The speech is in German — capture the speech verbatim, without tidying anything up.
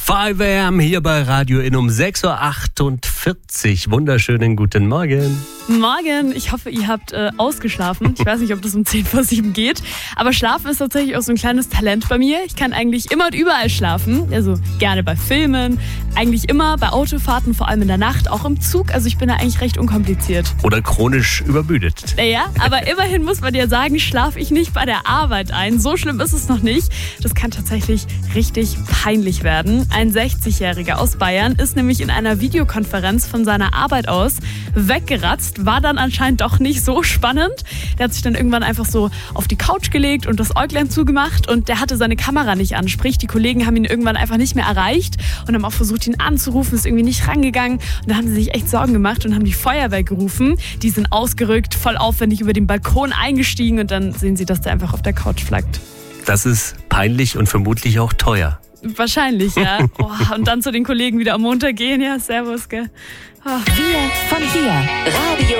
fünf a m hier bei Radio In um sechs Uhr achtundvierzig. Wunderschönen guten Morgen. Morgen, ich hoffe, ihr habt äh, ausgeschlafen. Ich weiß nicht, ob das um zehn vor sieben geht, aber Schlafen ist tatsächlich auch so ein kleines Talent bei mir. Ich kann eigentlich immer und überall schlafen, also gerne bei Filmen, eigentlich immer bei Autofahrten, vor allem in der Nacht, auch im Zug. Also ich bin da eigentlich recht unkompliziert. Oder chronisch übermüdet. Naja, aber immerhin muss man ja sagen, schlafe ich nicht bei der Arbeit ein. So schlimm ist es noch nicht. Das kann tatsächlich richtig peinlich werden. Ein sechzigjähriger aus Bayern ist nämlich in einer Videokonferenz von seiner Arbeit aus weggeratzt. War dann anscheinend doch nicht so spannend. Der hat sich dann irgendwann einfach so auf die Couch gelegt und das Äuglein zugemacht und der hatte seine Kamera nicht an. Sprich, die Kollegen haben ihn irgendwann einfach nicht mehr erreicht und haben auch versucht, ihn anzurufen, ist irgendwie nicht rangegangen. Und da haben sie sich echt Sorgen gemacht und haben die Feuerwehr gerufen. Die sind ausgerückt, voll aufwendig über den Balkon eingestiegen und dann sehen sie, dass der einfach auf der Couch flackt. Das ist peinlich und vermutlich auch teuer. Wahrscheinlich, ja. Oh, und dann zu den Kollegen wieder am Montag gehen. Ja, servus, gell. Oh. Wir von hier. Radio